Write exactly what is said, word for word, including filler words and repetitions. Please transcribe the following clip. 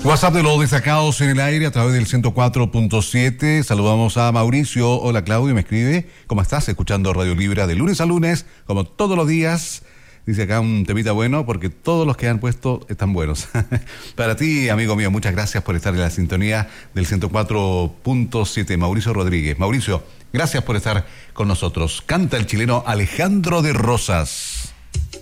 WhatsApp de los destacados en el aire a través del ciento cuatro punto siete. Saludamos a Mauricio. Hola, Claudio, me escribe. ¿Cómo estás? Escuchando Radio Libra de lunes a lunes, como todos los días. Dice acá un temita bueno, porque todos los que han puesto están buenos. Para ti, amigo mío, muchas gracias por estar en la sintonía del ciento cuatro punto siete. Mauricio Rodríguez. Mauricio, gracias por estar con nosotros. Canta el chileno Alejandro de Rosas.